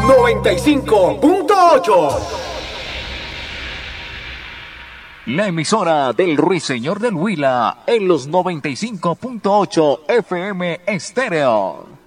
95.8. La emisora del Ruiseñor del Huila en los 95.8 FM Estéreo.